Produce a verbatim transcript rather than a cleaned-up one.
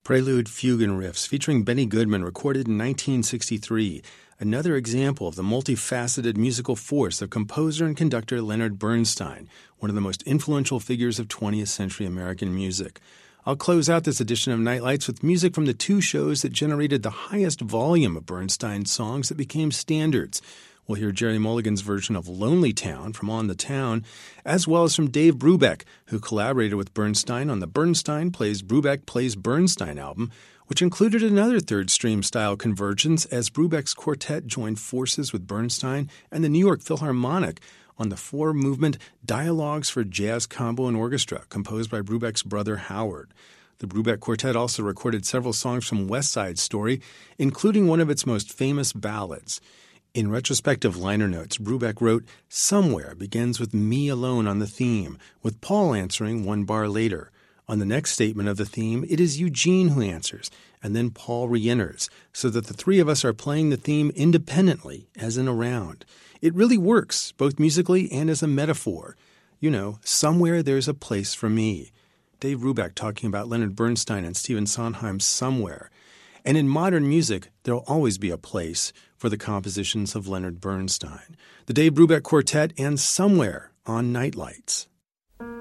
Prelude, Fugue, and Riffs, featuring Benny Goodman, recorded in nineteen sixty-three. Another example of the multifaceted musical force of composer and conductor Leonard Bernstein, one of the most influential figures of twentieth century American music. I'll close out this edition of Nightlights with music from the two shows that generated the highest volume of Bernstein's songs that became standards. We'll hear Jerry Mulligan's version of Lonely Town from On the Town, as well as from Dave Brubeck, who collaborated with Bernstein on the Bernstein Plays Brubeck Plays Bernstein album, which included another third-stream-style convergence as Brubeck's quartet joined forces with Bernstein and the New York Philharmonic on the four-movement Dialogues for Jazz Combo and Orchestra, composed by Brubeck's brother Howard. The Brubeck Quartet also recorded several songs from West Side Story, including one of its most famous ballads. In retrospective liner notes, Brubeck wrote, "Somewhere begins with me alone on the theme, with Paul answering one bar later. On the next statement of the theme, it is Eugene who answers, and then Paul re-enters, so that the three of us are playing the theme independently, as in a round. It really works, both musically and as a metaphor. You know, somewhere there's a place for me." Dave Brubeck talking about Leonard Bernstein and Stephen Sondheim's Somewhere. And in modern music, there'll always be a place for the compositions of Leonard Bernstein. The Dave Brubeck Quartet and Somewhere on Nightlights.